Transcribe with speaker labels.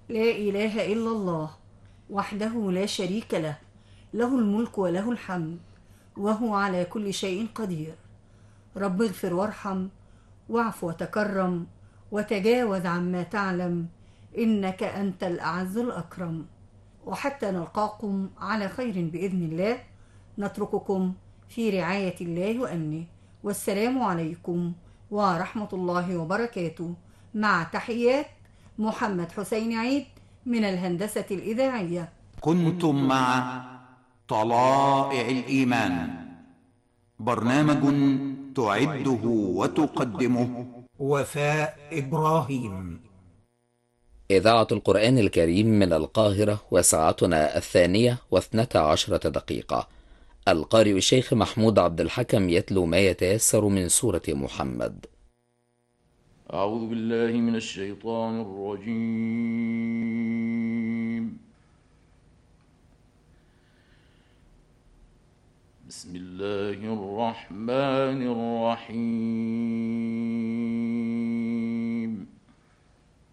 Speaker 1: لا إله إلا الله وحده لا شريك له، له الملك وله الحمد وهو على كل شيء قدير. رب اغفر وارحم واعف وتكرم وتجاوز عما تعلم، إنك أنت الأعز الأكرم. وحتى نلقاكم على خير بإذن الله، نترككم في رعاية الله وأمنه، والسلام عليكم ورحمة الله وبركاته، مع تحيات محمد حسين عيد من الهندسة الإذاعية.
Speaker 2: كنتم مع طلائع الإيمان، برنامج تعده وتقدمه
Speaker 3: وفاء إبراهيم.
Speaker 4: إذاعة القرآن الكريم من القاهرة، وساعتنا 12:12. القارئ الشيخ محمود عبد الحكم يتلو ما يتيسر من سورة محمد.
Speaker 5: أعوذ بالله من الشيطان الرجيم. بسم الله الرحمن الرحيم.